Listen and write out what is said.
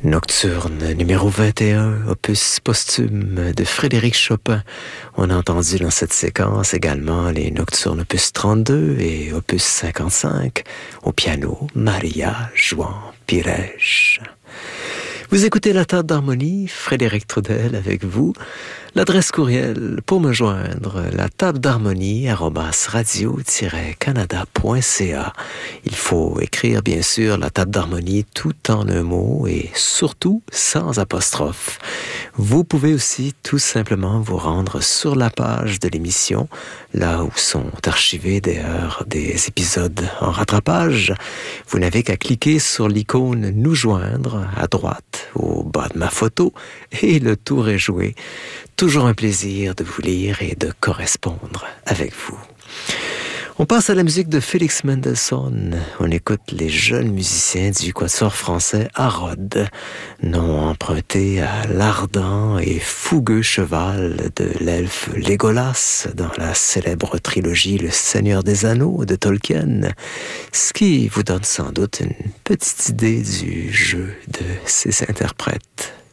Nocturne numéro 21, opus posthume de Frédéric Chopin. On a entendu dans cette séquence également les nocturnes opus 32 et opus 55. Au piano, Maria Juan Pires. Vous écoutez la table d'harmonie, Frédéric Trudel avec vous. L'adresse courriel pour me joindre, la table d'harmonie @radio-canada.ca. Il faut écrire bien sûr la table d'harmonie tout en un mot et surtout sans apostrophe. Vous pouvez aussi tout simplement vous rendre sur la page de l'émission, là où sont archivés d'ailleurs des épisodes en rattrapage. Vous n'avez qu'à cliquer sur l'icône « Nous joindre » à droite, au bas de ma photo, et le tour est joué. Toujours un plaisir de vous lire et de correspondre avec vous. On passe à la musique de Félix Mendelssohn. On écoute les jeunes musiciens du quatuor français Harrod, nom emprunté à l'ardent et fougueux cheval de l'elfe Légolas dans la célèbre trilogie Le Seigneur des Anneaux de Tolkien, ce qui vous donne sans doute une petite idée du jeu de ces interprètes.